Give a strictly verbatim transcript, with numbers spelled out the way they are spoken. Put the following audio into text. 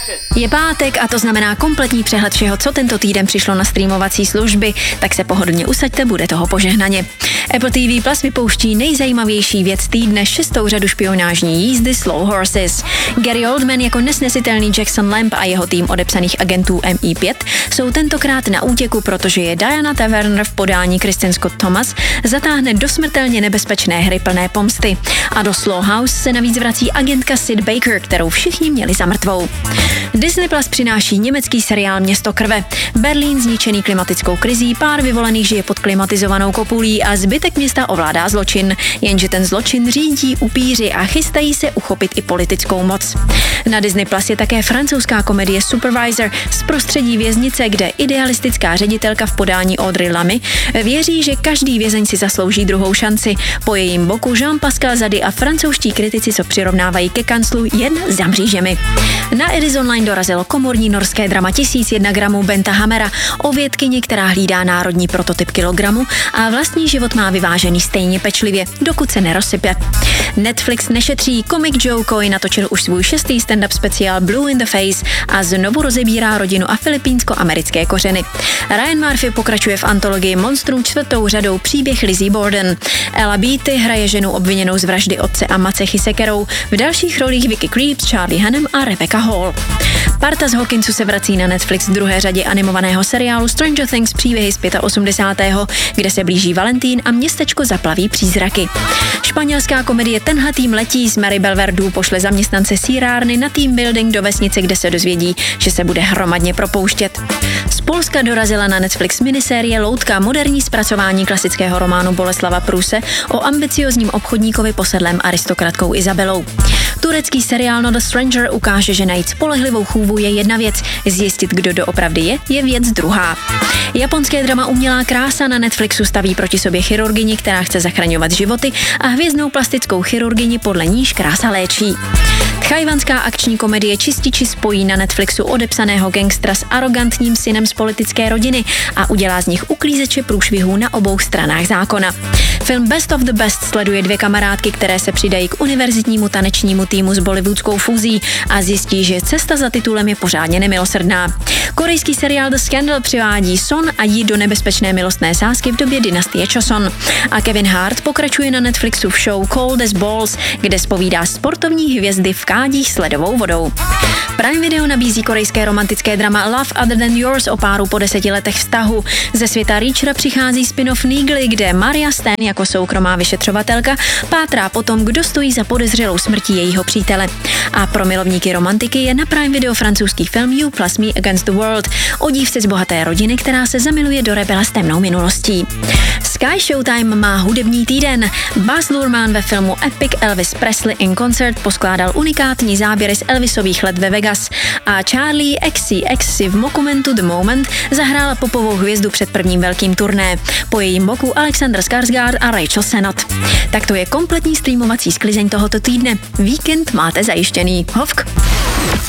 Je pátek a to znamená kompletní přehled všeho, co tento týden přišlo na streamovací služby, tak se pohodlně usaďte, bude toho požehnaně. Apple T V Plus vypouští nejzajímavější věc týdne, šestou řadu špionážní jízdy Slow Horses. Gary Oldman jako nesnesitelný Jackson Lamb a jeho tým odepsaných agentů M I pět jsou tentokrát na útěku, protože je Diana Taverner v podání Kristen Scott Thomas zatáhne do smrtelně nebezpečné hry plné pomsty. A do Slow House se navíc vrací agentka Sid Baker, kterou všichni měli za mrtvou. Disney Plus přináší německý seriál Město krve. Berlín zničený klimatickou krizí, pár vyvolených žije pod klimatizovanou kopulí a zbytek města ovládá zločin. Jenže ten zločin řídí upíři a chystají se uchopit i politickou moc. Na Disney Plus je také francouzská komedie Supervisor z prostředí věznice, kde idealistická ředitelka v podání Audrey Lamy věří, že každý vězeň si zaslouží druhou šanci. Po jejím boku Jean-Pascal Zady a francouzští kritici, co přirovnávají ke kanclu jen za mřížemi. Na Eris Online dorazilo komorní norské drama tisíc jedna gramů Benta Hamera o vědkyni, která hlídá národní prototyp kilogramu a vlastní život má vyvážený stejně pečlivě, dokud se nerozsype. Netflix nešetří, komik Joe Coy natočil už svůj šestý stand-up speciál Blue in the Face a znovu rozebírá rodinu a filipínsko-americké kořeny. Ryan Murphy pokračuje v antologii Monstrum čtvrtou řadou příběh Lizzie Borden. Ella Beatty hraje ženu obviněnou z vraždy otce a macechy sekerou, v dalších rolích Vicky Krieps, Charlie Hunnam a Rebecca Hall. Parta z Hawkinsu se vrací na Netflix v druhé řadě animovaného seriálu Stranger Things příběhy z osmdesátého pátého, kde se blíží Valentín a městečko zaplaví přízraky. Španělská komedie Tenhle tým letí z Maribel Verdú pošle zaměstnance sýrárny na team building do vesnice, kde se dozvědí, že se bude hromadně propouštět. Z Polska dorazila na Netflix minisérie Loutka, moderní zpracování klasického románu Boleslava Pruse o ambiciozním obchodníkovi posedlém aristokratkou Izabelou. Turecký seriál Not a Stranger ukáže, že najít spolehlivou chůvu je jedna věc, zjistit, kdo doopravdy je, je věc druhá. Japonské drama Umělá krása na Netflixu staví proti sobě chirurgyni, která chce zachraňovat životy, a hvězdnou plastickou chirurgyni, podle níž krása léčí. Tchajwanská akční komedie Čističi spojí na Netflixu odepsaného gangstra s arrogantním synem z politické rodiny a udělá z nich uklízeče průšvihů na obou stranách zákona. Film Best of the Best sleduje dvě kamarádky, které se přidají k univerzitnímu tanečnímu týmu s bollywoodskou fúzí a zjistí, že cesta za titulem je pořádně nemilosrdná. Korejský seriál The Scandal přivádí Son a Yi do nebezpečné milostné sázky v době dynastie Choson. A Kevin Hart pokračuje na Netflixu v show Cold as Balls, kde zpovídá sportovní hvězdy v kádích s ledovou vodou. Prime Video nabízí korejské romantické drama Love Other Than Yours o páru po deseti letech vztahu. Ze světa Reachera přichází spin-off Neagly, kde Maria Stan jako soukromá vyšetřovatelka pátrá po tom, kdo stojí za podezřelou smrtí jejího přítele. A pro milovníky romantiky je na Prime Video francouzský film You Plus Me Against the World o dívce z bohaté rodiny, která se zamiluje do rebela s temnou minulostí. Sky Showtime má hudební týden. Baz Luhrmann ve filmu Epic Elvis Presley in Concert poskládal unikátní záběry z Elvisových let ve Vegas a Charlie X C X si v dokumentu The Moment zahrála popovou hvězdu před prvním velkým turné. Po jejím boku Alexander Skarsgård a Rachel Sennott. Tak to je kompletní streamovací sklizeň tohoto týdne. Víkend máte zajištěný. Hovk!